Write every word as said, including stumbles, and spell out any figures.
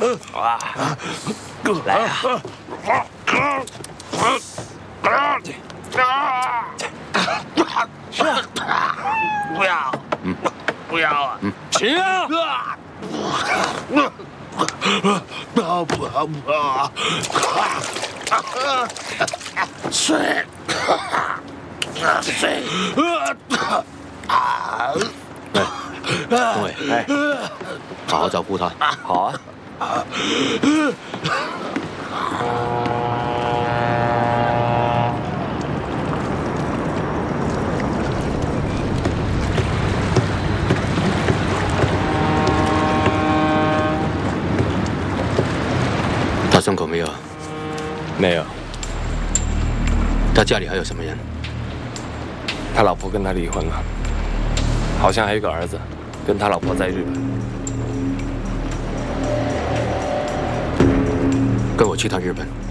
啊，来啊！是啊，不要，嗯，不要啊，嗯，行啊！不要不要不要！水，水，啊！ 东伟，哎，好好照顾他。 好啊。 他松口没有？ 没有。 他家里还有什么人？ 他老婆跟他离婚了，好像还有个儿子，跟他老婆在日本。 跟我去趟日本。